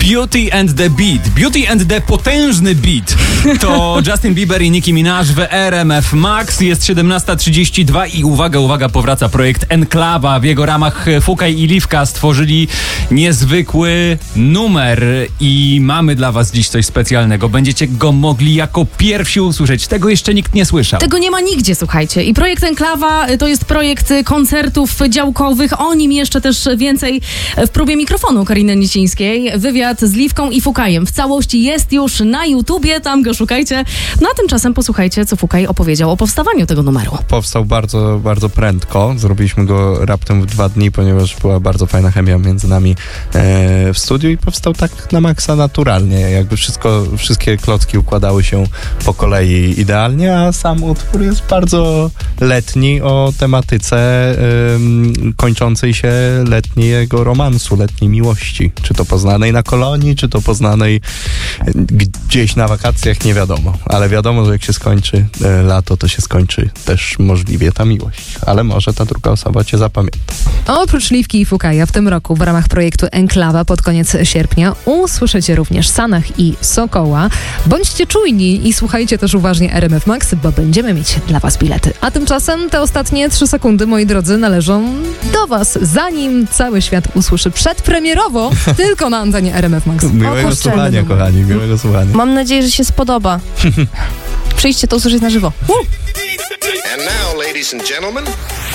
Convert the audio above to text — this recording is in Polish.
Beauty and the Beat. Beauty and the potężny beat. To Justin Bieber i Nicki Minaj w RMF Max. Jest 17:32 i uwaga, powraca projekt Enklawa. W jego ramach Fukaj i Liwka stworzyli niezwykły numer i mamy dla was dziś coś specjalnego. Będziecie go mogli jako pierwsi usłyszeć. Tego jeszcze nikt nie słyszał. Tego nie ma nigdzie, słuchajcie. I projekt Enklawa to jest projekt koncertów działkowych. O nim jeszcze też więcej w próbie mikrofonu Kariny Nicińskiej. Wywiad z Liwką i Fukajem. W całości jest już na YouTubie, tam go szukajcie. No a tymczasem posłuchajcie, co Fukaj opowiedział o powstawaniu tego numeru. Powstał bardzo, bardzo prędko. Zrobiliśmy go raptem w 2 dni, ponieważ była bardzo fajna chemia między nami w studiu i powstał tak na maksa naturalnie. Jakby wszystkie klocki układały się po kolei idealnie, a sam utwór jest bardzo letni, o tematyce kończącej się letniego romansu, letniej miłości. Czy to poznanej na kolonii, czy to poznanej gdzieś na wakacjach, nie wiadomo. Ale wiadomo, że jak się skończy lato, to się skończy też możliwie ta miłość. Ale może ta druga osoba cię zapamięta. Oprócz Liwki i Fukaja w tym roku w ramach projektu Enklawa pod koniec sierpnia usłyszycie również Sanach i Sokoła. Bądźcie czujni i słuchajcie też uważnie RMF Max, bo będziemy mieć dla was bilety. A tymczasem te ostatnie 3 sekundy, moi drodzy, należą do was, zanim cały świat usłyszy przedpremierowo tylko na antenie RMF Max. Miłego słuchania, kochani, miłego słuchania. Mam nadzieję, że się spodoba. Przyjdźcie to usłyszeć na żywo. And now, ladies and gentlemen,